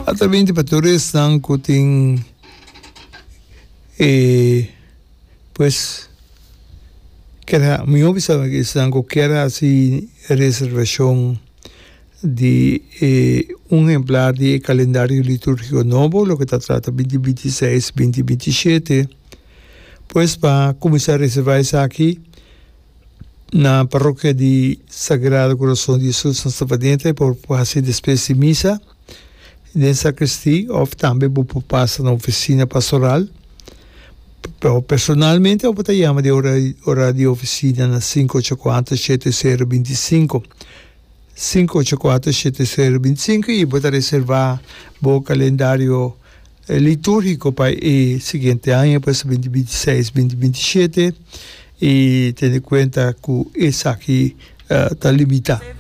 Através para todos están cutin pues que mi obvio que están cualquier así reservación de un ejemplar de calendario litúrgico nuevo, lo que está trata 2026, 2027, pues para comenzar a reservar aquí na parroquia de Sagrado Corazón de Jesús San Salvador por hacer después de misa en sacristia ou também vou passar na oficina pastoral. Pero personalmente eu vou te chamar de hora de oficina na 584-7025 584-7025 e vou te reservar o calendário litúrgico para o seguinte ano, para 2026, 2027 e tendo em conta que esse aqui está limitado.